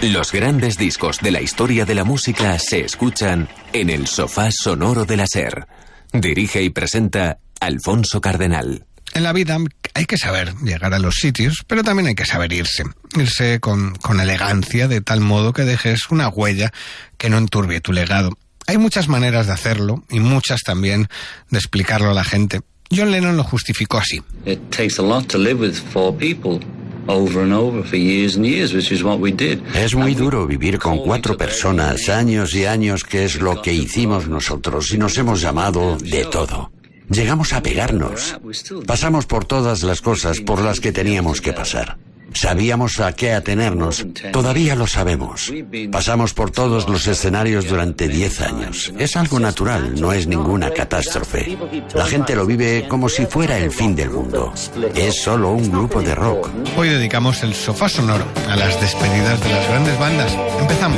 Los grandes discos de la historia de la música se escuchan en el sofá sonoro de la SER. Dirige y presenta Alfonso Cardenal. En la vida hay que saber llegar a los sitios, pero también hay que saber irse. Irse con elegancia, de tal modo que dejes una huella que no enturbie tu legado. Hay muchas maneras de hacerlo y muchas también de explicarlo a la gente. John Lennon lo justificó así. It takes a lot to live with 4 people over and over for years and years, which is what we did. Es muy duro vivir con 4 personas, años y años, que es lo que hicimos nosotros, y nos hemos llamado de todo. Llegamos a pegarnos. Pasamos por todas las cosas por las que teníamos que pasar. Sabíamos a qué atenernos. Todavía lo sabemos. Pasamos por todos los escenarios durante 10 años. Es algo natural, no es ninguna catástrofe. La gente lo vive como si fuera el fin del mundo. Es solo un grupo de rock. Hoy dedicamos el sofá sonoro a las despedidas de las grandes bandas. Empezamos.